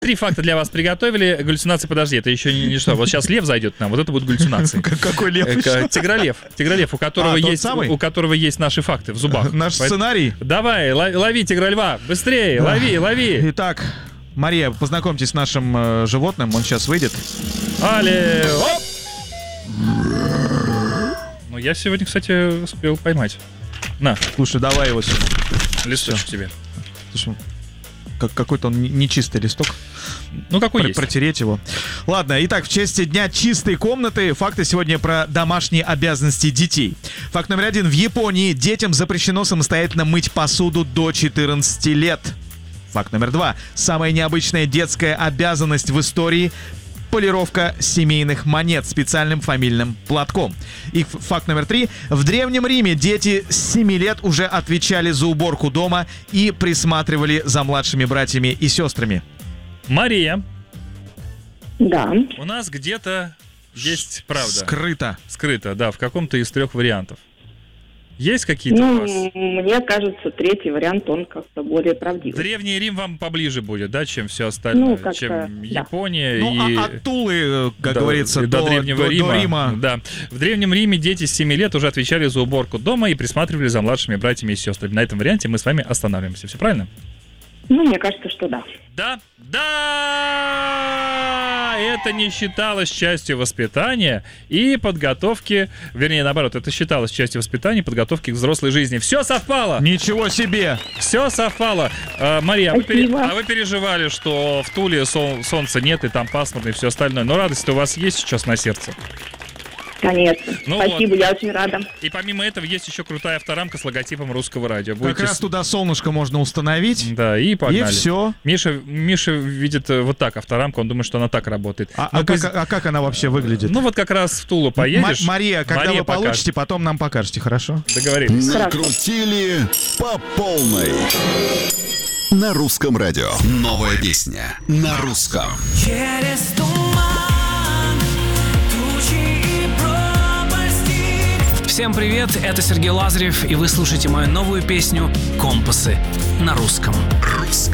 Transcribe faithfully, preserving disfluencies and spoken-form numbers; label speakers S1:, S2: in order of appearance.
S1: Три факта для вас приготовили. Галлюцинации, подожди, это еще не, не что. Вот сейчас лев зайдет к нам, вот это будут галлюцинации.
S2: Какой лев?
S1: Тигролев. Тигролев, у которого,
S2: А, тот
S1: есть,
S2: самый?
S1: у которого есть наши факты в зубах.
S2: Наш
S1: Поэтому-
S2: сценарий.
S1: Давай, лови, лови тигрольва, быстрее, лови, лови.
S2: Итак, Мария, познакомьтесь с нашим э, животным, он сейчас выйдет.
S1: Али, оп! Ну, я сегодня, кстати, успел поймать. На,
S2: Слушай, давай его сюда.
S1: листочек тебе.
S2: Слушай, как, какой-то он не- нечистый листок.
S1: Ну, какой
S2: Про-
S1: есть.
S2: протереть его. Ладно, итак, в честь Дня чистой комнаты факты сегодня про домашние обязанности детей. Факт номер один. В Японии детям запрещено самостоятельно мыть посуду до четырнадцати лет. Факт номер два. Самая необычная детская обязанность в истории — полировка семейных монет специальным фамильным платком. И ф- факт номер три. В Древнем Риме дети с семи лет уже отвечали за уборку дома и присматривали за младшими братьями и сестрами.
S1: Мария,
S3: Да.
S1: у нас где-то есть правда.
S2: Скрыто.
S1: Скрыто, да, в каком-то из трех вариантов. Есть какие-то у вас?
S3: Ну, мне кажется, третий вариант, он как-то более правдивый.
S1: Древний Рим вам поближе будет, да, чем все остальное,
S3: Ну, как-то,
S1: чем
S3: да.
S1: Япония
S2: Ну,
S1: и...
S2: а от Тулы, э, как
S1: до-
S2: говорится,
S1: и
S2: до,
S1: до Древнего
S2: до- до
S1: Рима.
S2: Рима.
S1: Да. В Древнем Риме дети с семи лет уже отвечали за уборку дома и присматривали за младшими братьями и сестрами. На этом варианте мы с вами останавливаемся. Все правильно?
S3: Ну, мне кажется, что да.
S1: Да? Да! Это не считалось частью воспитания и подготовки, вернее, наоборот, это считалось частью воспитания и подготовки к взрослой жизни. Все совпало!
S2: Ничего себе!
S1: Все совпало. А, Мария, а вы, пере-
S3: Спасибо.
S1: а вы переживали, что в Туле сол- солнца нет и там пасмурно и все остальное. Но радость-то у вас есть сейчас на сердце.
S3: Конечно.
S1: Ну
S3: Спасибо,
S1: вот.
S3: я очень рада.
S1: И помимо этого есть еще крутая авторамка с логотипом русского радио.
S2: Как
S1: Будете
S2: раз
S1: с-
S2: туда солнышко можно установить,
S1: Да, и погнали.
S2: и все.
S1: Миша, Миша видит э, вот так авторамку, он думает, что она так работает.
S2: А,
S1: Ну,
S2: а
S1: пусть-
S2: как, а как она вообще выглядит?
S1: Ну вот как раз в Тулу поедешь.
S2: М- Мария, когда
S1: Мария
S2: вы получите, потом нам покажете, хорошо?
S1: покажет. Договорились.
S4: Накрутили по полной. На русском радио. Новая песня на русском.
S5: Через туман, тучи и пропасти. Всем привет, это Сергей Лазарев, и вы слушаете мою новую песню «Компасы» на русском.
S4: Русском.